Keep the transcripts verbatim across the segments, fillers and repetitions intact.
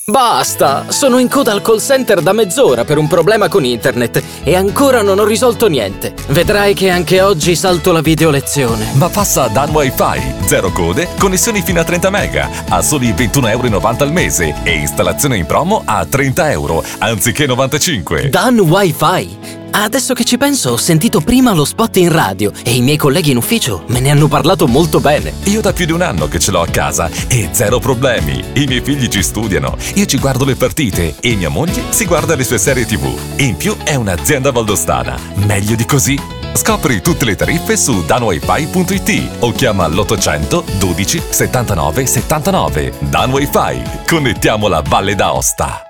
Basta! Sono in coda al call center da mezz'ora per un problema con internet e ancora non ho risolto niente. Vedrai che anche oggi salto la video lezione. Ma passa a Dan Wi-Fi. Zero code, connessioni fino a trenta mega, a soli ventuno virgola novanta euro al mese e installazione in promo a trenta euro, anziché novantacinque. Dan Wi-Fi? Adesso che ci penso, ho sentito prima lo spot in radio e i miei colleghi in ufficio me ne hanno parlato molto bene. Io da più di un anno che ce l'ho a casa e zero problemi. I miei figli ci studiano, io ci guardo le partite e mia moglie si guarda le sue serie tivù. In più è un'azienda valdostana. Meglio di così? Scopri tutte le tariffe su dan wifi punto it o chiama l'ottocento dodici settantanove settantanove. Dan Wi-Fi. Connettiamo la Valle d'Aosta.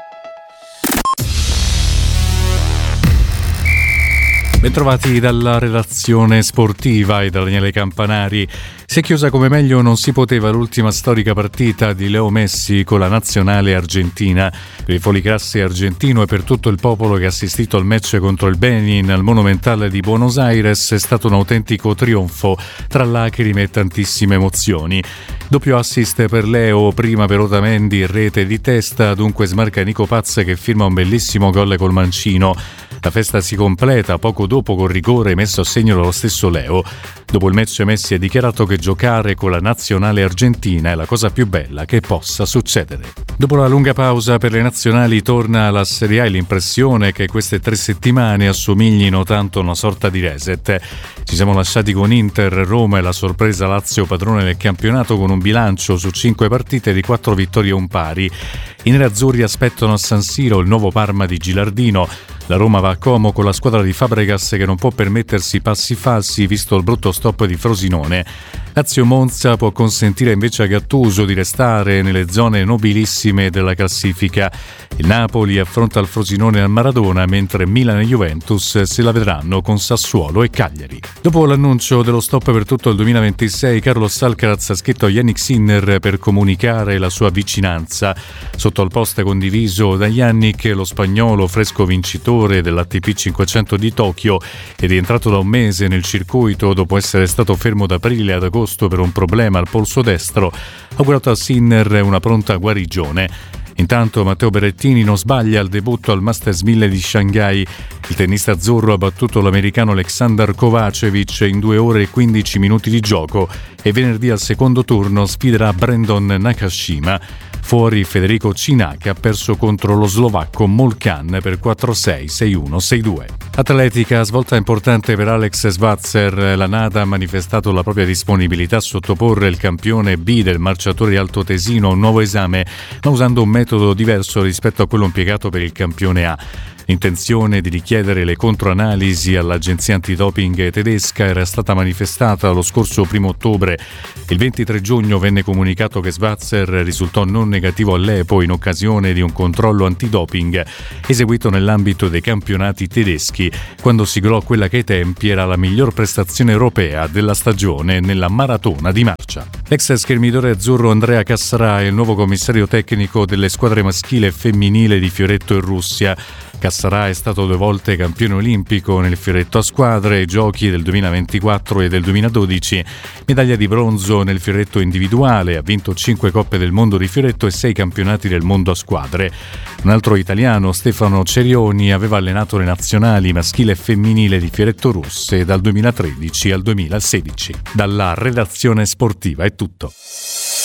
Bentrovati dalla redazione sportiva e da Daniele Campanari. Si è chiusa come meglio non si poteva l'ultima storica partita di Leo Messi con la nazionale argentina. Per il Folicrasse argentino e per tutto il popolo che ha assistito al match contro il Benin al Monumental di Buenos Aires è stato un autentico trionfo tra lacrime e tantissime emozioni. Doppio assist per Leo, prima per Otamendi, rete di testa, dunque smarca Nico Paz che firma un bellissimo gol col mancino. La festa si completa poco dopo col rigore messo a segno dallo stesso Leo. Dopo il match Messi ha dichiarato che giocare con la nazionale argentina è la cosa più bella che possa succedere. Dopo la lunga pausa per le nazionali torna alla Serie A e l'impressione che queste tre settimane assomiglino tanto a una sorta di reset. Ci siamo lasciati con Inter, Roma e la sorpresa Lazio padrone del campionato con un bilancio su cinque partite di quattro vittorie e un pari. I nerazzurri aspettano a San Siro il nuovo Parma di Gilardino. La Roma va a Como con la squadra di Fabregas che non può permettersi passi falsi visto il brutto stop di Frosinone. Lazio-Monza può consentire invece a Gattuso di restare nelle zone nobilissime della classifica. Il Napoli affronta il Frosinone al Maradona mentre Milan e Juventus se la vedranno con Sassuolo e Cagliari. Dopo l'annuncio dello stop per tutto il duemilaventisei, Carlos Alcaraz ha scritto a Yannick Sinner per comunicare la sua vicinanza. Sotto al post condiviso da Yannick, lo spagnolo fresco vincitore dell'A T P cinquecento di Tokyo è rientrato da un mese nel circuito dopo essere stato fermo da aprile ad agosto per un problema al polso destro. Ha augurato a Sinner una pronta guarigione. Intanto Matteo Berrettini non sbaglia al debutto al Masters mille di Shanghai. Il tennista azzurro ha battuto l'americano Aleksandar Kovacevic in due ore e quindici minuti di gioco e venerdì al secondo turno sfiderà Brandon Nakashima. Fuori Federico Cina che ha perso contro lo slovacco Molkan per quattro sei, sei uno, sei due. Atletica, svolta importante per Alex Svatser. La NADA ha manifestato la propria disponibilità a sottoporre il campione B del marciatore altoatesino a un nuovo esame, ma usando un metodo diverso rispetto a quello impiegato per il campione A. L'intenzione di richiedere le controanalisi all'agenzia antidoping tedesca era stata manifestata lo scorso primo ottobre. Il ventitré giugno venne comunicato che Svatser risultò non negativo all'E P O in occasione di un controllo antidoping eseguito nell'ambito dei campionati tedeschi, quando siglò quella che ai tempi era la miglior prestazione europea della stagione nella maratona di marcia. L'ex schermidore azzurro Andrea Cassarà è il nuovo commissario tecnico delle squadre maschile e femminile di fioretto in Russia. Cassarà è stato due volte campione olimpico nel fioretto a squadre, giochi del duemilaventiquattro e del duemiladodici, medaglia di bronzo nel fioretto individuale, ha vinto cinque coppe del mondo di fioretto e sei campionati del mondo a squadre. Un altro italiano, Stefano Cerioni, aveva allenato le nazionali maschile e femminile di fioretto russe dal duemilatredici al duemilasedici. Dalla redazione sportiva è tutto.